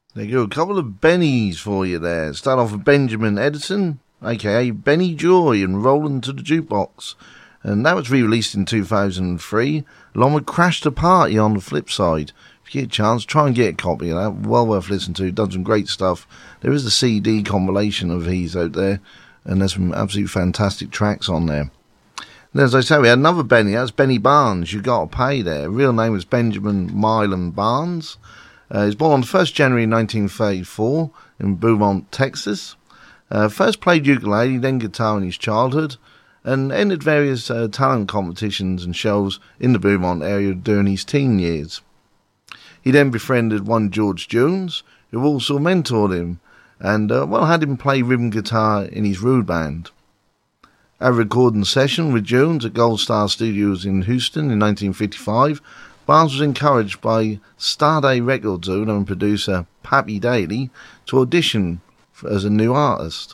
There you go, a couple of Bennies for you there. Start off with Benjamin Edison, aka Benny Joy, and Rolling to the Jukebox. And that was re-released in 2003, along with Crash the Party on the flip side. If you get a chance, try and get a copy of that. Well worth listening to. Done some great stuff. There is a CD compilation of his out there, and there's some absolutely fantastic tracks on there. And as I say, we had another Benny. That's Benny Barnes. You got to pay there. Real name was Benjamin Milam Barnes. He was born on the 1st January 1934 in Beaumont, Texas. First played ukulele, then guitar in his childhood, and entered various talent competitions and shows in the Beaumont area during his teen years. He then befriended one George Jones, who also mentored him, and had him play rhythm guitar in his Rude band. A recording session with Jones at Gold Star Studios in Houston in 1955, Barnes was encouraged by Starday Records owner and producer Pappy Daly to audition as a new artist.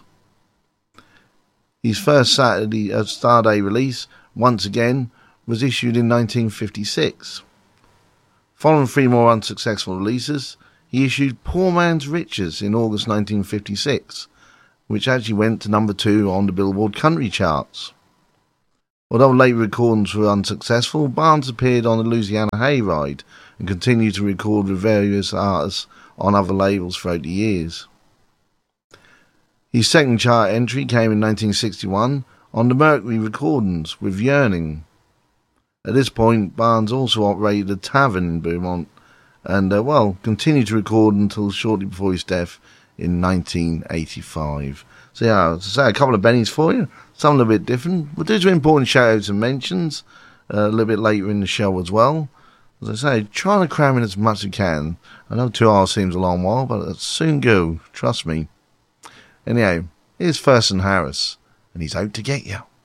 His first Saturday Starday release, Once Again, was issued in 1956. Following 3 more unsuccessful releases, he issued Poor Man's Riches in August 1956, which actually went to number 2 on the Billboard Country charts. Although late recordings were unsuccessful, Barnes appeared on the Louisiana Hayride and continued to record with various artists on other labels throughout the years. His second chart entry came in 1961 on the Mercury Recordings with Yearning. At this point, Barnes also operated a tavern in Beaumont and, continued to record until shortly before his death in 1985. So yeah, as I say, a couple of Bennies for you, some a little bit different. We'll do some important shout-outs and mentions a little bit later in the show as well. As I say, trying to cram in as much as you can. I know 2 hours seems a long while, but it'll soon go, trust me. Anyhow, here's Thurston Harris, and he's out to get you.